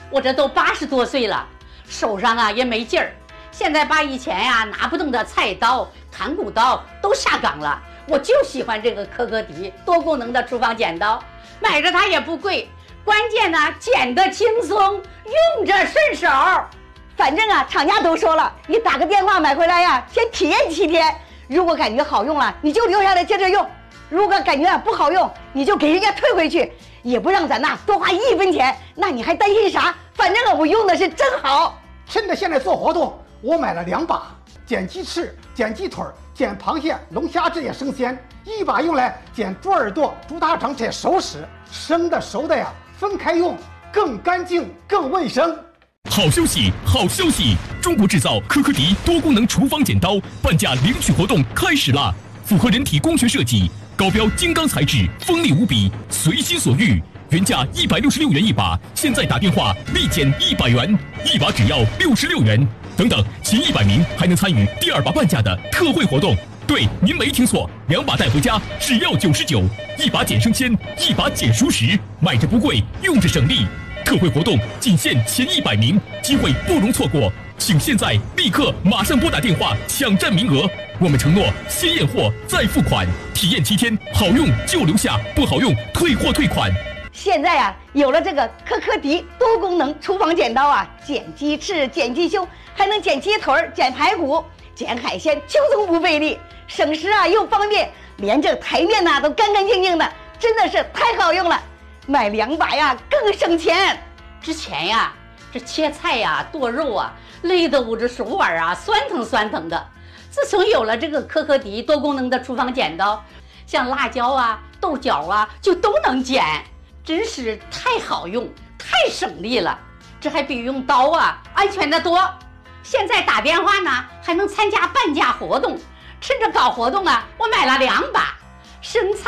我这都80多岁了，手上啊也没劲儿。现在把以前呀拿不动的菜刀、砍骨刀都下岗了，我就喜欢这个科科迪多功能的厨房剪刀，买着它也不贵，关键呢剪得轻松，用着顺手。 反正啊，厂家都说了，你打个电话买回来呀，先体验7天。如果感觉好用了，你就留下来接着用；如果感觉不好用，你就给人家退回去，也不让咱那多花1分钱。那你还担心啥？反正我用的是真好。 趁着现在做活动，我买了2把，剪鸡翅、剪鸡腿、剪螃蟹、龙虾这些生鲜，一把用来剪猪耳朵、猪大肠这些熟食，生的熟的呀分开用，更干净更卫生。 好消息，好消息！中国制造科科迪多功能厨房剪刀半价领取活动开始啦！符合人体工学设计，高标金刚材质，锋利无比，随心所欲。原价166元一把，现在打电话立减100元，一把只要66元。等等，前100名还能参与第2把半价的特惠活动。对，您没听错，2把带回家只要99，一把减生鲜，一把减熟食，买着不贵，用着省力。特惠活动仅限前100名，机会不容错过，请现在立刻马上拨打电话抢占名额。我们承诺先验货再付款，体验7天，好用就留下，不好用退货退款。 现在啊，有了这个科科迪多功能厨房剪刀啊，剪鸡翅、剪鸡胸，还能剪鸡腿、剪排骨、剪海鲜，轻松不费力，省时啊又方便，连这台面呐都干干净净的，真的是太好用了。买2把呀更省钱。 之前呀，这切菜呀、剁肉啊，累得我这手腕啊酸疼酸疼的。自从有了这个科科迪多功能的厨房剪刀，像辣椒啊、豆角啊，就都能剪，真是太好用、太省力了。这还比用刀啊安全得多。现在打电话呢，还能参加半价活动。趁着搞活动啊，我买了2把生菜。